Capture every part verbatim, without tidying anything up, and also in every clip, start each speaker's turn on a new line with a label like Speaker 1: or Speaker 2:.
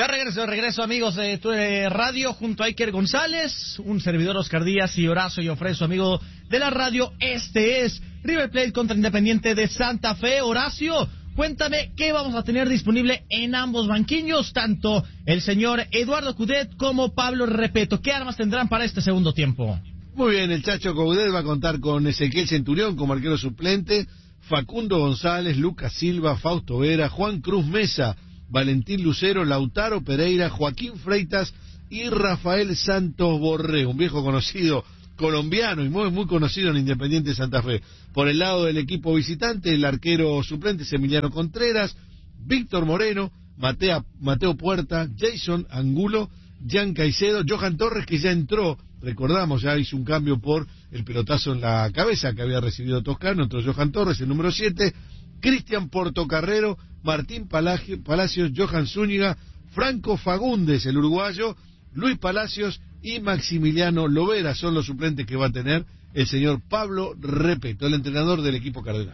Speaker 1: De regreso, de regreso, amigos de tu eh, radio, junto a Iker González, un servidor Oscar Díaz y Horacio y Ofreso, amigo de la radio. Este es River Plate contra Independiente de Santa Fe. Horacio, cuéntame qué vamos a tener disponible en ambos banquillos, tanto el señor Eduardo Coudet como Pablo Repeto. ¿Qué armas tendrán para este segundo tiempo?
Speaker 2: Muy bien, el Chacho Coudet va a contar con Ezequiel Centurión como arquero suplente, Facundo González, Lucas Silva, Fausto Vera, Juan Cruz Mesa, Valentín Lucero, Lautaro Pereira, Joaquín Freitas y Rafael Santos Borré, un viejo conocido colombiano y muy, muy conocido en Independiente Santa Fe. Por el lado del equipo visitante, el arquero suplente es Emiliano Contreras, Víctor Moreno, Matea, Mateo Puerta, Jason Angulo, Jan Caicedo, Johan Torres, que ya entró, recordamos, ya hizo un cambio por el pelotazo en la cabeza que había recibido Toscano, entró Johan Torres, el número siete, Cristian Portocarrero, Martín Palacios, Johan Zúñiga, Franco Fagundes, el uruguayo, Luis Palacios y Maximiliano Lovera son los suplentes que va a tener el señor Pablo Repeto, el entrenador del equipo cardenal.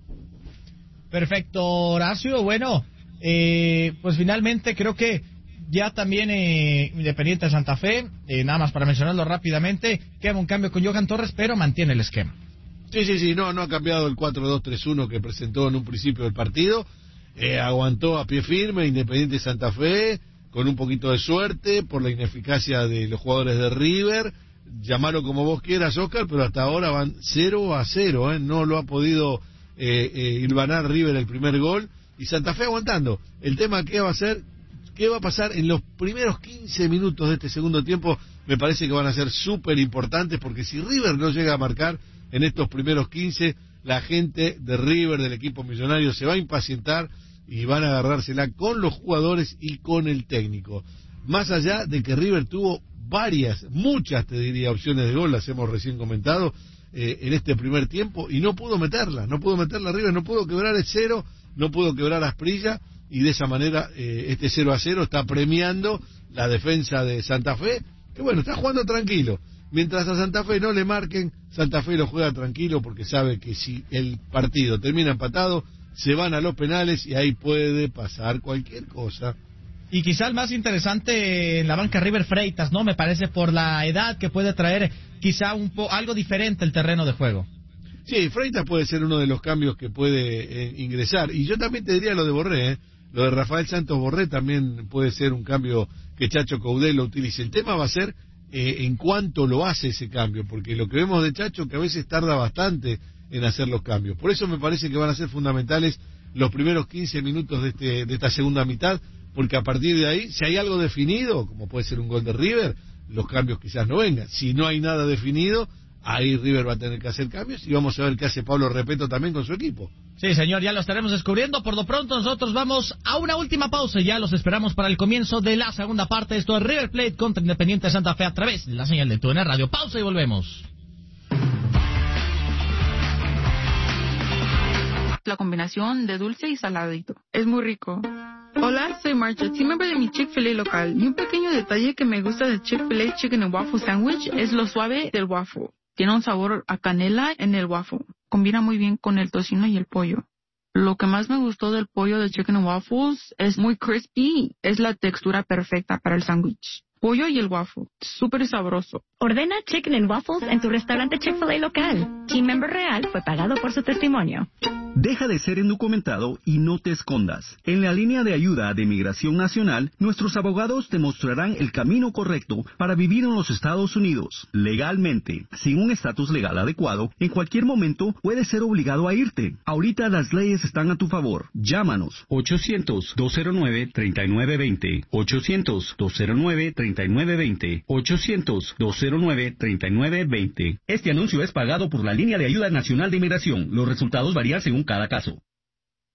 Speaker 1: Perfecto, Horacio. Bueno, eh, pues finalmente creo que ya también eh, Independiente de Santa Fe, eh, nada más para mencionarlo rápidamente, queda un cambio con Johan Torres, pero mantiene el esquema.
Speaker 2: Sí, sí, sí, no, no ha cambiado el cuatro dos tres uno que presentó en un principio del partido, eh, aguantó a pie firme Independiente Santa Fe, con un poquito de suerte, por la ineficacia de los jugadores de River, llamarlo como vos quieras, Oscar, pero hasta ahora van cero a cero, ¿eh? No lo ha podido eh, eh, hilvanar River el primer gol, y Santa Fe aguantando. El tema que va a ser, qué va a pasar en los primeros quince minutos de este segundo tiempo, me parece que van a ser súper importantes, porque si River no llega a marcar en estos primeros quince, la gente de River, del equipo millonario, se va a impacientar y van a agarrársela con los jugadores y con el técnico. Más allá de que River tuvo varias, muchas, te diría, opciones de gol, las hemos recién comentado, eh, en este primer tiempo, y no pudo meterla, no pudo meterla River, no pudo quebrar el cero, no pudo quebrar a Asprilla, y de esa manera eh, este cero a cero está premiando la defensa de Santa Fe, que bueno, está jugando tranquilo. Mientras a Santa Fe no le marquen, Santa Fe lo juega tranquilo porque sabe que si el partido termina empatado, se van a los penales y ahí puede pasar cualquier cosa.
Speaker 1: Y quizá el más interesante en la banca River Freitas, ¿no? Me parece por la edad que puede traer quizá un po algo diferente el terreno de juego.
Speaker 2: Sí, Freitas puede ser uno de los cambios que puede eh, ingresar. Y yo también te diría lo de Borré, ¿eh? Lo de Rafael Santos Borré también puede ser un cambio que Chacho Coudet lo utilice. El tema va a ser eh, en cuánto lo hace ese cambio, porque lo que vemos de Chacho que a veces tarda bastante en hacer los cambios. Por eso me parece que van a ser fundamentales los primeros quince minutos de, este, de esta segunda mitad, porque a partir de ahí, si hay algo definido, como puede ser un gol de River, los cambios quizás no vengan. Si no hay nada definido, ahí River va a tener que hacer cambios y vamos a ver qué hace Pablo Repeto también con su equipo.
Speaker 1: Sí, señor, ya lo estaremos descubriendo. Por lo pronto nosotros vamos a una última pausa y ya los esperamos para el comienzo de la segunda parte. Esto es River Plate contra Independiente de Santa Fe a través de la señal de Tu N Radio. Pausa y volvemos.
Speaker 3: La combinación de dulce y saladito. Es muy rico. Hola, soy Marcha, team member de mi Chick-fil-A local. Y un pequeño detalle que me gusta de Chick-fil-A Chicken and Waffle Sandwich es lo suave del waffle. Tiene un sabor a canela en el waffle. Combina muy bien con el tocino y el pollo. Lo que más me gustó del pollo de Chicken and Waffles es muy crispy. Es la textura perfecta para el sándwich. Pollo y el waffle. Súper sabroso.
Speaker 4: Ordena Chicken and Waffles en tu restaurante Chick-fil-A local. Team member real fue pagado por su testimonio.
Speaker 5: Deja de ser indocumentado y no te escondas. En la línea de ayuda de Migración Nacional, nuestros abogados te mostrarán el camino correcto para vivir en los Estados Unidos, legalmente. Sin un estatus legal adecuado, en cualquier momento puedes ser obligado a irte. Ahorita las leyes están a tu favor. Llámanos. ochocientos, dos cero nueve, treinta y nueve veinte. ochocientos, dos cero nueve, treinta y nueve veinte. ochocientos, dos cero nueve, treinta y nueve veinte. Este anuncio es pagado por la línea de ayuda nacional de inmigración. Los resultados varían según cada caso.